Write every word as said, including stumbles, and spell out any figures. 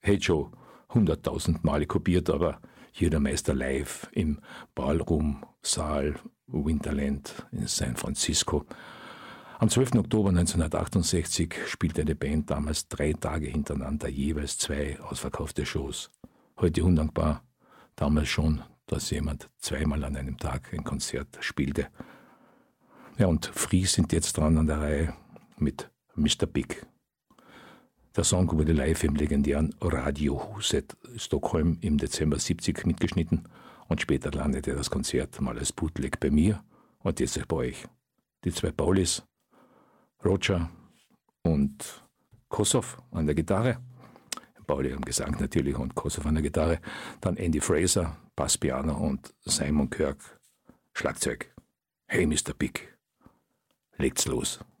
Hätte schon hunderttausend Male kopiert, aber hier der Meister live im Ballroom Saal Winterland in San Francisco. Am zwölften Oktober neunzehnhundertachtundsechzig spielte die Band damals drei Tage hintereinander jeweils zwei ausverkaufte Shows. Heute undankbar, damals schon, dass jemand zweimal an einem Tag ein Konzert spielte. Ja, und Free sind jetzt dran an der Reihe mit Mister Big. Der Song wurde live im legendären Radiohuset Stockholm im Dezember siebzig mitgeschnitten und später landete das Konzert mal als Bootleg bei mir und jetzt bei euch. Die zwei Paulis, Roger und Kossoff an der Gitarre, Pauli am Gesang natürlich und Kossoff an der Gitarre, dann Andy Fraser, Basspiano und Simon Kirk, Schlagzeug. Hey Mister Big, legt's los.